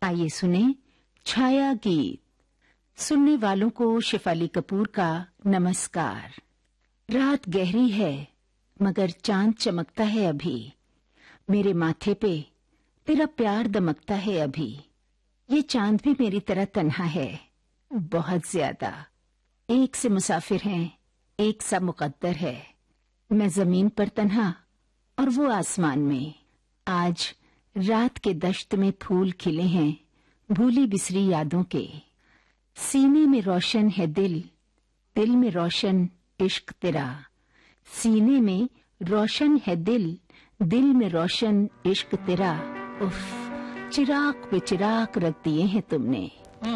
आइए सुने छाया गीत। सुनने वालों को शेफाली कपूर का नमस्कार। रात गहरी है मगर चांद चमकता है अभी, मेरे माथे पे तेरा प्यार दमकता है अभी। ये चांद भी मेरी तरह तन्हा है, बहुत ज्यादा। एक से मुसाफिर हैं, एक सा मुकद्दर है। मैं जमीन पर तन्हा और वो आसमान में। आज रात के दश्त में फूल खिले हैं, भूली बिसरी यादों के। सीने में रोशन है दिल, दिल में रोशन इश्क तेरा। सीने में रोशन है दिल, दिल में रोशन इश्क तेरा। उफ, चिराग पे चिराग रख दिए हैं तुमने।